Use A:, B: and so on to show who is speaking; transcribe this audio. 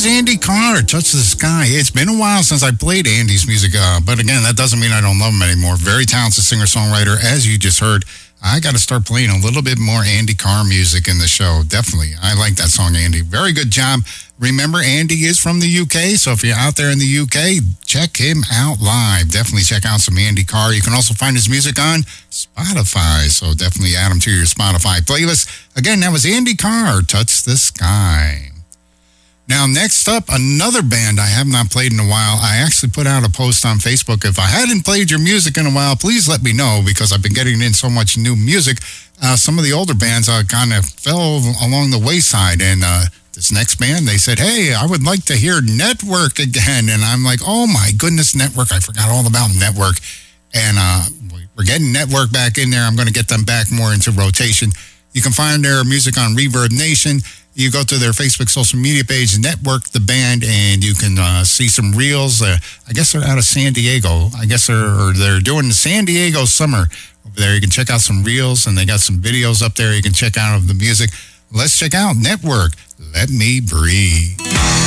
A: was Andy Carr, Touch the Sky. It's been a while since I played Andy's music, but again, that doesn't mean I don't love him anymore. Very talented singer-songwriter, as you just heard. I got to start playing a little bit more Andy Carr music in the show. Definitely. I like that song, Andy. Very good job. Remember, Andy is from the UK, so if you're out there in the UK, check him out live. Definitely check out some Andy Carr. You can also find his music on Spotify, so definitely add him to your Spotify playlist. Again, that was Andy Carr, Touch the Sky. Now, next up, another band I have not played in a while. I actually put out a post on Facebook. If I hadn't played your music in a while, please let me know, because I've been getting in so much new music. Some of the older bands kind of fell along the wayside, and this next band, they said, hey, I would like to hear Network again. And I'm like, oh my goodness, Network. I forgot all about Network. And we're getting Network back in there. I'm going to get them back more into rotation. You can find their music on Reverb Nation. You go to their Facebook social media page, Network the Band, and you can see some reels. I guess they're out of San Diego. I guess they're doing the San Diego summer over there. You can check out some reels, and they got some videos up there you can check out of the music. Let's check out Network, Let Me Breathe.